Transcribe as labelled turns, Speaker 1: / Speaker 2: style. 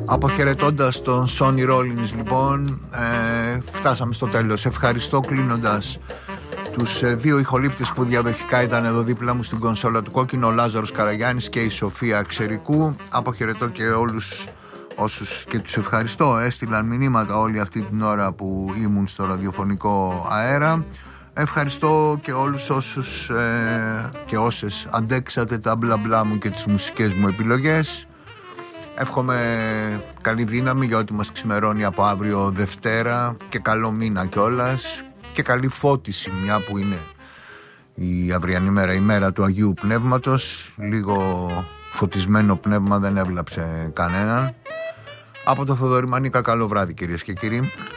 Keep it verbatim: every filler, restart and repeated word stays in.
Speaker 1: Αποχαιρετώντας τον Sonny Rollins, λοιπόν, ε, φτάσαμε στο τέλος. Ευχαριστώ, κλείνοντας, τους ε, δύο ηχολήπτες που διαδοχικά ήταν εδώ δίπλα μου στην κονσόλα του Κόκκινο, ο Λάζαρος Καραγιάννης και η Σοφία Ξερικού. Αποχαιρετώ και όλους όσους και τους ευχαριστώ έστειλαν μηνύματα όλη αυτή την ώρα που ήμουν στο ραδιοφωνικό αέρα. Ευχαριστώ και όλους όσους ε, και όσες αντέξατε τα μπλα μπλα μου και τις μουσικές μου επιλογές. Εύχομαι καλή δύναμη για ό,τι μας ξημερώνει από αύριο Δευτέρα και καλό μήνα κιόλας και καλή φώτιση, μια που είναι η αυριανή μέρα, η μέρα του Αγίου Πνεύματος. Λίγο φωτισμένο πνεύμα δεν έβλαψε κανέναν. Από το Θοδωρή Μανίκα, καλό βράδυ κυρίες και κύριοι.